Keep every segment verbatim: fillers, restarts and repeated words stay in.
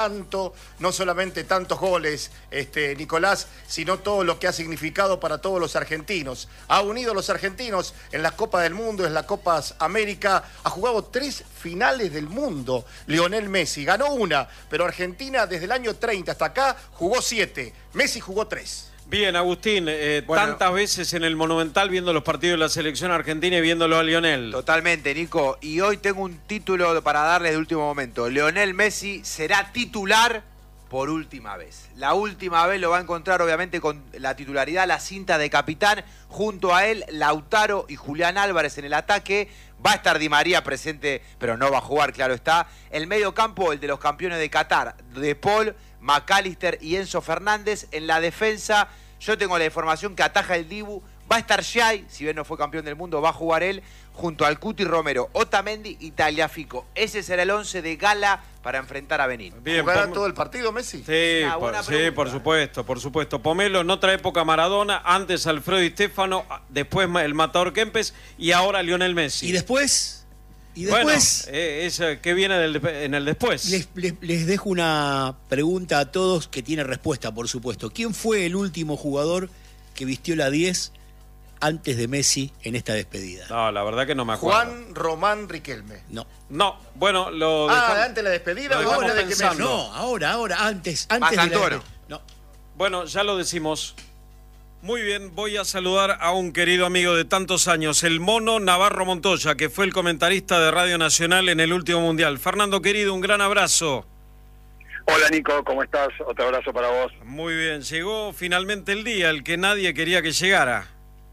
tanto, no solamente tantos goles, este, Nicolás, sino todo lo que ha significado para todos los argentinos. Ha unido a los argentinos en la Copa del Mundo, en la Copa América, ha jugado tres finales del mundo, Lionel Messi. Ganó una, pero Argentina desde el año treinta hasta acá jugó siete. Messi jugó tres. Bien, Agustín, eh, bueno, tantas veces en el Monumental viendo los partidos de la selección argentina y viéndolo a Lionel. Totalmente, Nico. Y hoy tengo un título para darles de último momento. Lionel Messi será titular por última vez. La última vez lo va a encontrar, obviamente, con la titularidad, la cinta de capitán. Junto a él, Lautaro y Julián Álvarez en el ataque. Va a estar Di María presente, pero no va a jugar, claro está. El medio campo, el de los campeones de Qatar, De Paul, McAllister y Enzo Fernández. En la defensa, yo tengo la información que ataja el Dibu. Va a estar Xai, si bien no fue campeón del mundo, va a jugar él, junto al Cuti Romero, Otamendi y Tagliafico. Ese será el once de gala para enfrentar a Benín. Bien, ¿jugará por... todo el partido Messi? Sí, por, sí, por supuesto, por supuesto. Pomelo en otra época Maradona, antes Alfredo Di Stéfano, después el matador Kempes y ahora Lionel Messi. ¿Y después? Y después, bueno, eh, es, ¿qué viene del, en el después? Les, les, les dejo una pregunta a todos que tiene respuesta, por supuesto. ¿Quién fue el último jugador que vistió la diez antes de Messi en esta despedida? No, la verdad que no me acuerdo. Juan Román Riquelme. No. No, bueno, lo Ah, dejamos, antes de la despedida lo o ahora de que pensando. Messi. No, ahora, ahora, antes, antes Más de la Antoro. No. Bueno, ya lo decimos. Muy bien, voy a saludar a un querido amigo de tantos años, el Mono Navarro Montoya, que fue el comentarista de Radio Nacional en el último Mundial. Fernando, querido, un gran abrazo. Hola, Nico, ¿cómo estás? Otro abrazo para vos. Muy bien, llegó finalmente el día, el que nadie quería que llegara.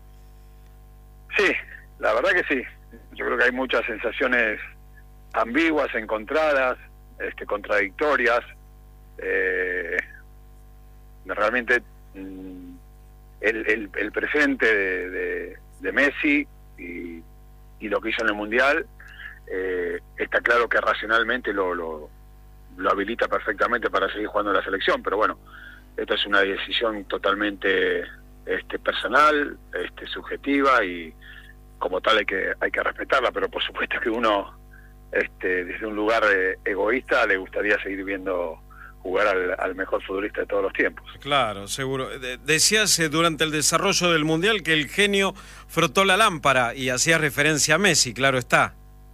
Sí, la verdad que sí. Yo creo que hay muchas sensaciones ambiguas, encontradas, este, contradictorias. Eh, realmente... Mmm, El, el, el presente de, de, de Messi y, y lo que hizo en el Mundial, eh, está claro que racionalmente lo, lo, lo habilita perfectamente para seguir jugando en la selección, pero bueno, esto es una decisión totalmente este, personal, este, subjetiva, y como tal hay que, hay que respetarla, pero por supuesto que uno, este, desde un lugar eh, egoísta, le gustaría seguir viendo jugar al, al mejor futbolista de todos los tiempos. Claro, seguro. De decías eh, durante el desarrollo del Mundial que el genio frotó la lámpara y hacía referencia a Messi, claro está.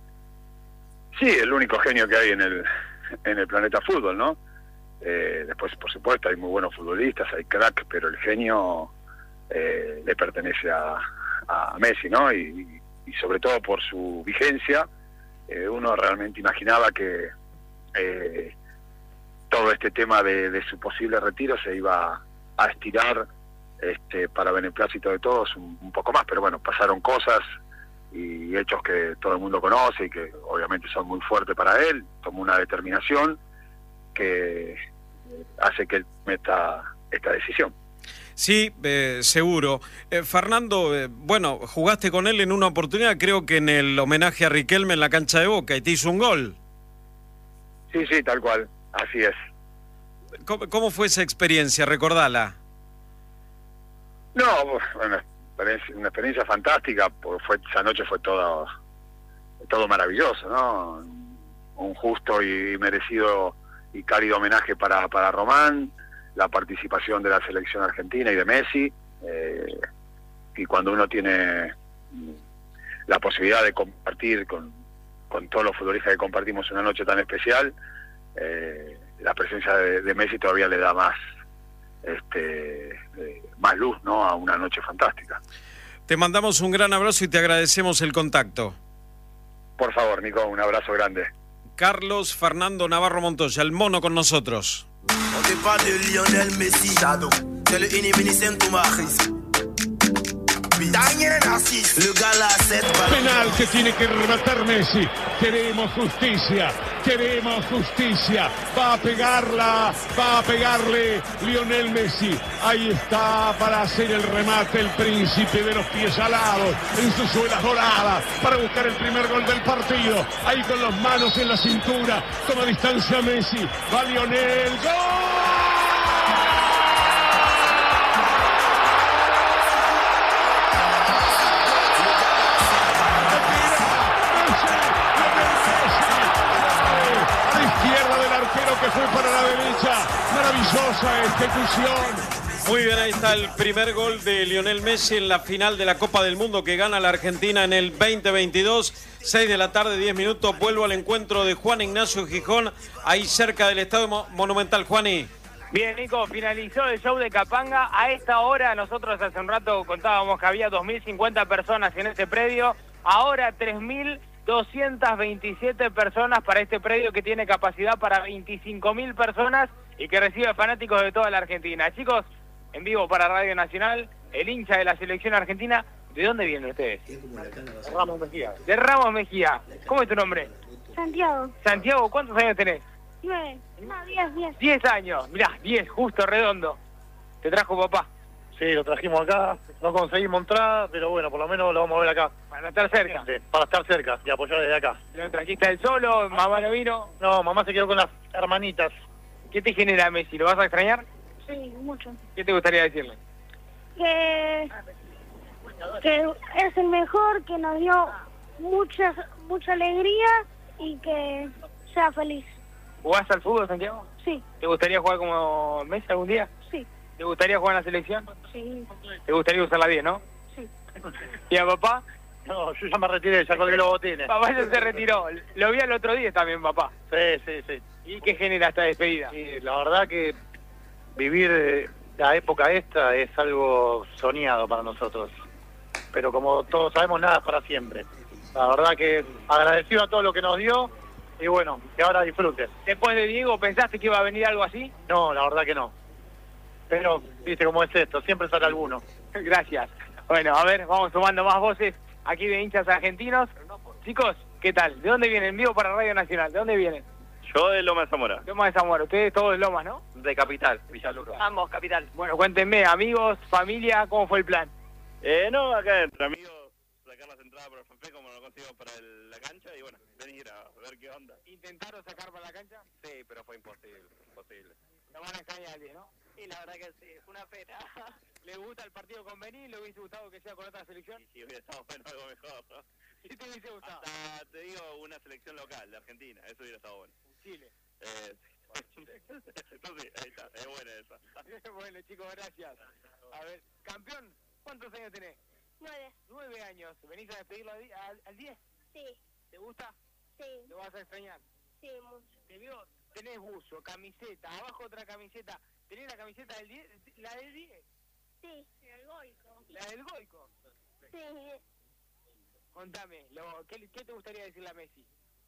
Sí, el único genio que hay en el en el planeta fútbol, ¿no? Eh, después, por supuesto, hay muy buenos futbolistas, hay crack, pero el genio eh, le pertenece a, a Messi, ¿no? Y, y sobre todo por su vigencia, eh, uno realmente imaginaba que eh, todo este tema de, de su posible retiro se iba a estirar este, para beneplácito de todos un, un poco más, pero bueno, pasaron cosas y hechos que todo el mundo conoce y que obviamente son muy fuertes para él. Tomó una determinación que hace que él meta esta decisión. Sí, eh, seguro. Eh, Fernando, eh, bueno, jugaste con él en una oportunidad, creo que en el homenaje a Riquelme en la cancha de Boca, y te hizo un gol. Sí, sí, tal cual. Así es. ¿Cómo, cómo fue esa experiencia? Recordala. No, bueno, una experiencia fantástica, porque fue, esa noche fue todo, todo maravilloso, ¿no? Un justo y merecido y cálido homenaje para, para Román, la participación de la selección argentina y de Messi, eh, y cuando uno tiene la posibilidad de compartir con, con todos los futbolistas que compartimos una noche tan especial, Eh, la presencia de, de Messi todavía le da más este eh, más luz, ¿no?, a una noche fantástica. Te mandamos un gran abrazo y te agradecemos el contacto. Por favor, Nico, un abrazo grande. Carlos Fernando Navarro Montoya, el Mono con nosotros. Penal que tiene que rematar Messi. Queremos justicia, queremos justicia. Va a pegarla, va a pegarle Lionel Messi. Ahí está para hacer el remate el príncipe de los pies alados, en sus suelas doradas, para buscar el primer gol del partido. Ahí con las manos en la cintura, toma distancia Messi. Va Lionel, ¡gol! que fue para la derecha. Maravillosa ejecución. Muy bien, ahí está el primer gol de Lionel Messi en la final de la Copa del Mundo que gana la Argentina en el veinte veintidós. seis de la tarde, diez minutos. Vuelvo al encuentro de Juan Ignacio Gijón, ahí cerca del Estadio Monumental. Juani. Bien, Nico, finalizó el show de Capanga. A esta hora, nosotros hace un rato contábamos que había dos mil cincuenta personas en este predio. Ahora tres mil doscientas veintisiete personas para este predio que tiene capacidad para veinticinco mil personas y que recibe fanáticos de toda la Argentina. Chicos, en vivo para Radio Nacional, el hincha de la selección argentina. ¿De dónde vienen ustedes? De Ramos Mejía. De Ramos Mejía. ¿Cómo es tu nombre? Santiago. Santiago, ¿cuántos años tenés? Nueve. No, diez, diez. Diez años. Mirá, diez, justo, redondo. ¿Te trajo papá? Sí, lo trajimos acá. No conseguimos entrada, pero bueno, por lo menos lo vamos a ver acá. Para estar cerca. Sí, para estar cerca y apoyar desde acá. ¿Lo trajiste él solo? ¿Mamá no vino? No, mamá se quedó con las hermanitas. ¿Qué te genera Messi? ¿Lo vas a extrañar? Sí, mucho. ¿Qué te gustaría decirle? Que, que es el mejor, que nos dio mucha, mucha alegría y que sea feliz. ¿Jugás al fútbol, Santiago? Sí, ¿Te gustaría jugar como Messi algún día? sí, ¿Te gustaría jugar en la selección? sí, ¿Te gustaría usar la diez, no? sí. ¿Y a papá? No, yo ya me retiré, ya colgué los botines. Papá ya se retiró. Lo vi el otro día también, papá. Sí, sí, sí. ¿Y qué genera esta despedida? Y la verdad que vivir eh, la época esta es algo soñado para nosotros. Pero como todos sabemos, nada es para siempre. La verdad que agradecido a todo lo que nos dio y bueno, que ahora disfruten. Después de Diego, ¿pensaste que iba a venir algo así? No, la verdad que no. Pero, viste cómo es esto, siempre sale alguno. Gracias. Bueno, a ver, vamos sumando más voces aquí de hinchas argentinos. Chicos, ¿qué tal? ¿De dónde vienen? Vivo para Radio Nacional. ¿De dónde vienen? Yo de Loma de Zamora. Lomas de Zamora. Ustedes todos de Lomas, ¿no? De Capital, Villaluro. Ambos, capital. Bueno, cuéntenme, amigos, familia, ¿cómo fue el plan? Eh, no, acá entre amigos, sacar las entradas por el fanfare como lo conseguimos para el- la cancha y bueno, venir a ver qué onda. ¿Intentaron sacar para la cancha? Sí, pero fue imposible, imposible. Lo van a extrañar a alguien, ¿no? Y la verdad que sí, es una pena. ¿Le gusta el partido con Benín? ¿Le hubiese gustado que sea con otra selección? Y si hubiera estado bueno algo mejor, ¿no? ¿Qué te hubiese gustado? Hasta, te digo, una selección local de Argentina, eso hubiera estado bueno. Chile. Eh, no, sí, ahí está, es buena esa. Bueno, chicos, gracias. A ver, campeón, ¿cuántos años tenés? Nueve. Nueve años. ¿Venís a despedirlo al di- al al diez? Sí, ¿Te gusta? sí, ¿Lo vas a extrañar? sí, mucho. Te veo, tenés buzo, camiseta, abajo otra camiseta. ¿Tenés la camiseta del diez? ¿La del diez? Sí, el Goico. ¿La del Goico? Sí, Contame, lo, ¿qué, ¿qué te gustaría decirle a Messi?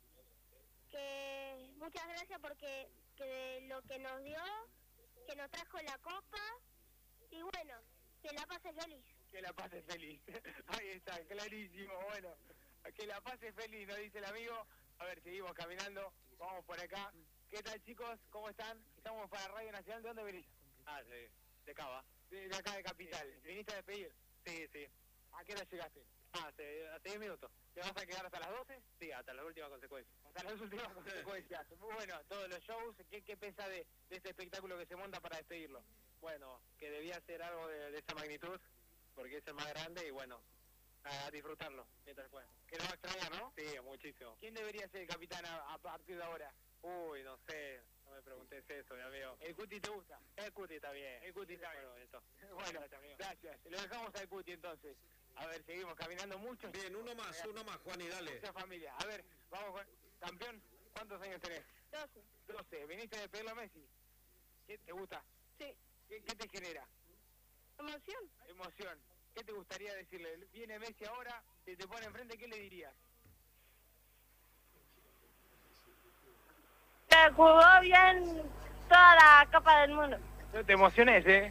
que muchas gracias porque que lo que nos dio, que nos trajo la copa y bueno, que la pase feliz. Que la pase feliz. Ahí está, clarísimo. Bueno, que la pase feliz, nos dice el amigo. A ver, seguimos caminando. Vamos por acá. ¿Qué tal, chicos? ¿Cómo están? Estamos para Radio Nacional. ¿De dónde venís? Ah, de, de Cava. De, de acá de Capital. ¿Viniste a despedir? Sí, sí. ¿A qué hora llegaste? Ah, hace, hace diez minutos. ¿Te vas a quedar hasta las doce? Sí, hasta la última consecuencia. Hasta las últimas consecuencias. Muy bueno, todos los shows. ¿Qué, qué piensa de, de este espectáculo que se monta para despedirlo? Bueno, que debía ser algo de, de esa magnitud, porque es el más grande y bueno, a disfrutarlo mientras pueda. Que lo va a extrañar, ¿no? Sí, muchísimo. ¿Quién debería ser el capitán a, a partir de ahora? Uy, no sé, no me preguntes eso, mi amigo. ¿El Cuti te gusta? El Cuti está bien. El Cuti está bien. Bueno, eso. Bueno, gracias. Lo dejamos al Cuti entonces. A ver, seguimos caminando mucho. Bien, uno más, uno más, Juan, y dale. Mucha familia. A ver, vamos con... Campeón, ¿cuántos años tenés? Doce. doce. ¿Viniste a despedirlo a Messi? ¿Qué te gusta? Sí. ¿Qué, qué te genera? Emoción. Emoción. ¿Qué te gustaría decirle? Viene Messi ahora, si te pone enfrente, ¿qué le dirías? Que jugó bien toda la Copa del Mundo. No te emociones, ¿eh?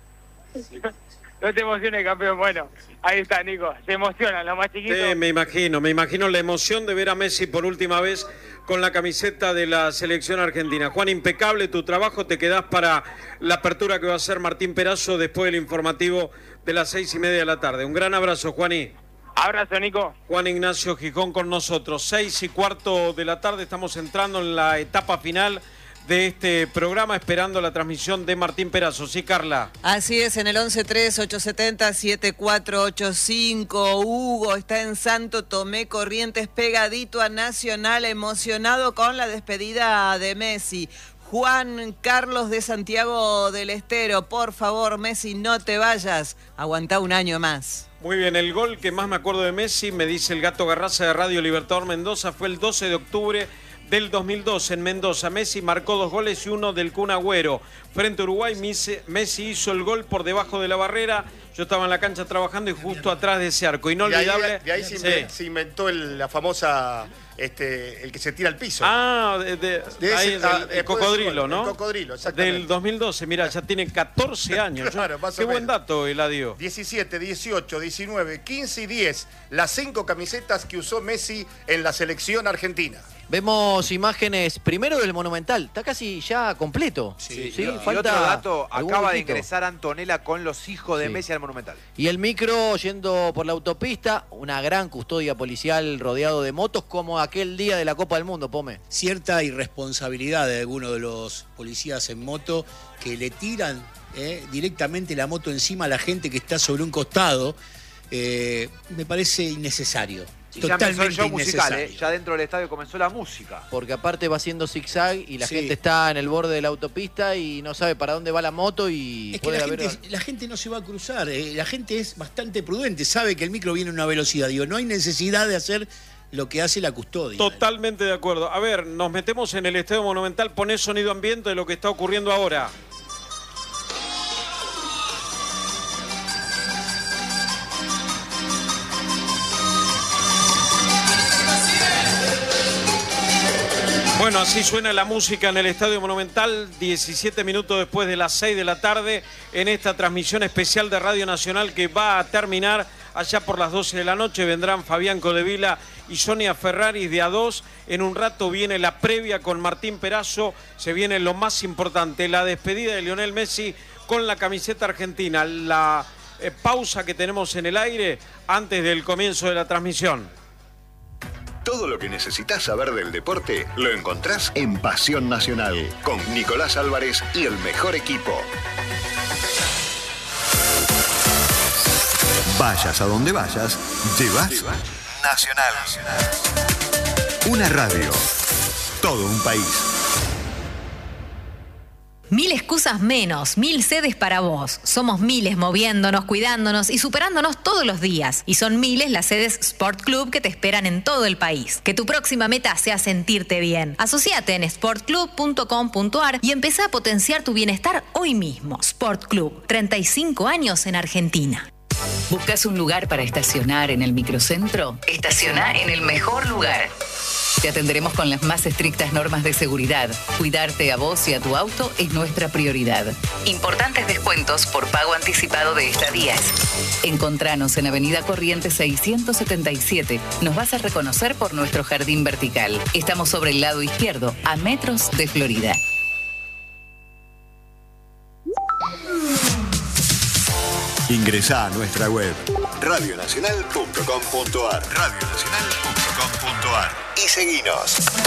No te emociones, campeón. Bueno, ahí está, Nico. Se emocionan los más chiquitos. Sí, me imagino, me imagino la emoción de ver a Messi por última vez con la camiseta de la selección argentina. Juan, impecable tu trabajo, te quedás para la apertura que va a hacer Martín Perazo después del informativo de las seis y media de la tarde. Un gran abrazo, Juaní. Abrazo, Nico. Juan Ignacio Gijón con nosotros. Seis y cuarto de la tarde, estamos entrando en la etapa final de este programa, esperando la transmisión de Martín Perazo. Sí, Carla. Así es, en el once tres, ocho siete cero, siete cuatro ocho cinco. Hugo está en Santo Tomé, Corrientes, pegadito a Nacional, emocionado con la despedida de Messi. Juan Carlos de Santiago del Estero, por favor, Messi, no te vayas. Aguantá un año más. Muy bien, el gol que más me acuerdo de Messi, me dice el Gato Garraza de Radio Libertador Mendoza, fue el doce de octubre del dos mil dos en Mendoza. Messi marcó dos goles y uno del Kun Agüero. Frente a Uruguay, Messi hizo el gol por debajo de la barrera. Yo estaba en la cancha trabajando y justo atrás de ese arco. Inolvidable. De ahí, de ahí se, sí. inventó, se inventó el, la famosa, este, el que se tira al piso. Ah, de, de, de ahí, ese, del, ah, el cocodrilo, el ¿no? El cocodrilo, exactamente. Del dos mil doce, mira, ya tiene catorce años. Claro, más o Qué buen menos. dato, Eladio. diecisiete, dieciocho, diecinueve, quince y diez. Las cinco camisetas que usó Messi en la selección argentina. Vemos imágenes primero del Monumental, está casi ya completo. Sí, ¿sí? Y, y Falta otro dato, algún acaba de huequito. ingresar Antonella con los hijos de Sí. Messi al Monumental. Y el micro yendo por la autopista, una gran custodia policial rodeado de motos como aquel día de la Copa del Mundo, Pome. Cierta irresponsabilidad de algunos de los policías en moto que le tiran eh, directamente la moto encima a la gente que está sobre un costado. Eh, me parece innecesario. Y ya empezó el Totalmente show musical, innecesario. ¿eh? Ya dentro del estadio comenzó la música. Porque aparte va haciendo zigzag y la Sí. gente está en el borde de la autopista y no sabe para dónde va la moto y Es que puede la haber... gente, la gente no se va a cruzar, eh, la gente es bastante prudente, sabe que el micro viene a una velocidad. Digo, no hay necesidad de hacer lo que hace la custodia. Totalmente de acuerdo. A ver, nos metemos en el Estadio Monumental, poné sonido ambiente de lo que está ocurriendo ahora. Bueno, así suena la música en el Estadio Monumental, diecisiete minutos después de las seis de la tarde, en esta transmisión especial de Radio Nacional que va a terminar allá por las doce de la noche. Vendrán Fabián Codevila y Sonia Ferraris de A dos. En un rato viene la previa con Martín Perazo. Se viene lo más importante, la despedida de Lionel Messi con la camiseta argentina. La eh, pausa que tenemos en el aire antes del comienzo de la transmisión. Todo lo que necesitas saber del deporte lo encontrás en Pasión Nacional, con Nicolás Álvarez y el mejor equipo. Vayas a donde vayas, llevas Nacional. Una radio, todo un país. Mil excusas menos, mil sedes para vos. Somos miles moviéndonos, cuidándonos y superándonos todos los días. Y son miles las sedes Sport Club que te esperan en todo el país. Que tu próxima meta sea sentirte bien. Asociate en sport club punto com punto a r y empezá a potenciar tu bienestar hoy mismo. Sport Club, treinta y cinco años en Argentina. ¿Buscas un lugar para estacionar en el microcentro? Estaciona en el mejor lugar. Te atenderemos con las más estrictas normas de seguridad. Cuidarte a vos y a tu auto es nuestra prioridad. Importantes descuentos por pago anticipado de estadías. Encontranos en Avenida Corrientes seiscientos setenta y siete. Nos vas a reconocer por nuestro jardín vertical. Estamos sobre el lado izquierdo, a metros de Florida. Ingresá a nuestra web radio nacional punto com punto a r radio nacional punto com punto a r y seguinos.